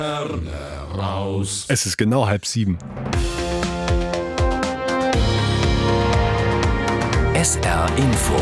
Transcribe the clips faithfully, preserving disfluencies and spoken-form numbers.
raus. Es ist genau halb sieben. S R Info.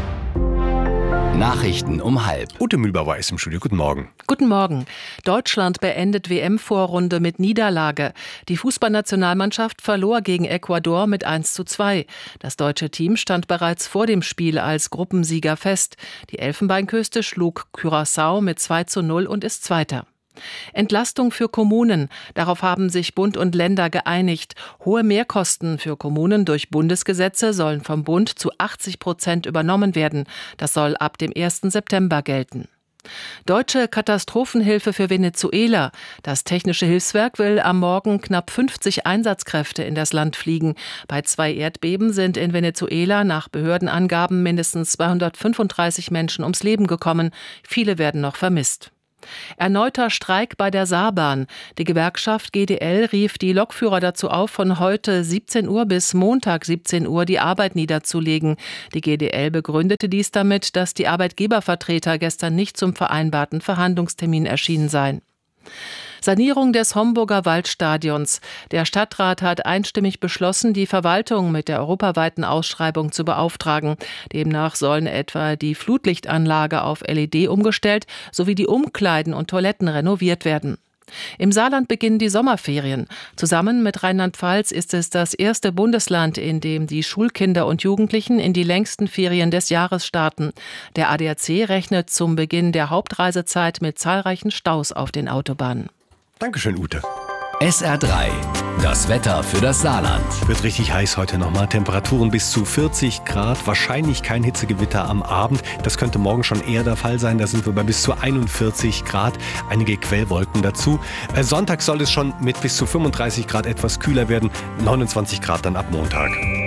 Nachrichten um halb. Ute Mühlbauer ist im Studio. Guten Morgen. Guten Morgen. Deutschland beendet W M-Vorrunde mit Niederlage. Die Fußballnationalmannschaft verlor gegen Ecuador mit eins zu zwei. Das deutsche Team stand bereits vor dem Spiel als Gruppensieger fest. Die Elfenbeinküste schlug Curaçao mit zwei zu null und ist Zweiter. Entlastung für Kommunen. Darauf haben sich Bund und Länder geeinigt. Hohe Mehrkosten für Kommunen durch Bundesgesetze sollen vom Bund zu achtzig Prozent übernommen werden. Das soll ab dem ersten September gelten. Deutsche Katastrophenhilfe für Venezuela. Das Technische Hilfswerk will am Morgen knapp fünfzig Einsatzkräfte in das Land fliegen. Bei zwei Erdbeben sind in Venezuela nach Behördenangaben mindestens zweihundertfünfunddreißig Menschen ums Leben gekommen. Viele werden noch vermisst. Erneuter Streik bei der Saarbahn. Die Gewerkschaft G D L rief die Lokführer dazu auf, von heute siebzehn Uhr bis Montag siebzehn Uhr die Arbeit niederzulegen. Die G D L begründete dies damit, dass die Arbeitgebervertreter gestern nicht zum vereinbarten Verhandlungstermin erschienen seien. Sanierung des Homburger Waldstadions. Der Stadtrat hat einstimmig beschlossen, die Verwaltung mit der europaweiten Ausschreibung zu beauftragen. Demnach sollen etwa die Flutlichtanlage auf L E D umgestellt sowie die Umkleiden und Toiletten renoviert werden. Im Saarland beginnen die Sommerferien. Zusammen mit Rheinland-Pfalz ist es das erste Bundesland, in dem die Schulkinder und Jugendlichen in die längsten Ferien des Jahres starten. Der A D A C rechnet zum Beginn der Hauptreisezeit mit zahlreichen Staus auf den Autobahnen. Dankeschön, Ute. S R drei. Das Wetter für das Saarland. Wird richtig heiß heute nochmal. Temperaturen bis zu vierzig Grad. Wahrscheinlich kein Hitzegewitter am Abend. Das könnte morgen schon eher der Fall sein. Da sind wir bei bis zu einundvierzig Grad. Einige Quellwolken dazu. Äh, Sonntag soll es schon mit bis zu fünfunddreißig Grad etwas kühler werden. neunundzwanzig Grad dann ab Montag.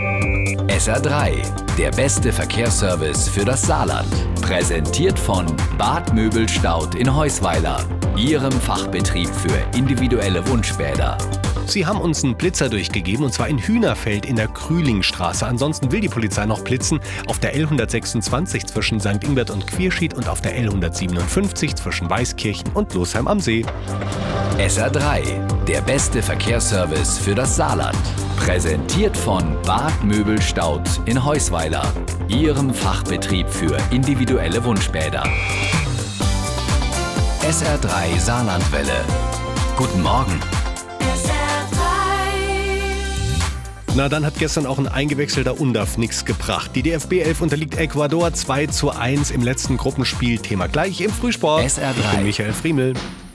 S R drei. Der beste Verkehrsservice für das Saarland. Präsentiert von Bad Möbelstaud in Heusweiler. Ihrem Fachbetrieb für individuelle Wunschbäder. Sie haben uns einen Blitzer durchgegeben, und zwar in Hühnerfeld in der Krülingstraße. Ansonsten will die Polizei noch blitzen auf der L hundertsechsundzwanzig zwischen Sankt Ingbert und Quierschied und auf der L hundertsiebenundfünfzig zwischen Weißkirchen und Losheim am See. S R drei. Der beste Verkehrsservice für das Saarland. Präsentiert von Bad Möbelstaud in Heusweiler. Ihrem Fachbetrieb für individuelle Wunschbäder. S R drei Saarlandwelle. Guten Morgen. Na, dann hat gestern auch ein eingewechselter Undaf nichts gebracht. Die D F B elf unterliegt Ecuador zwei zu eins im letzten Gruppenspiel. Thema gleich im Frühsport. S R drei. Ich bin Michael Friemel.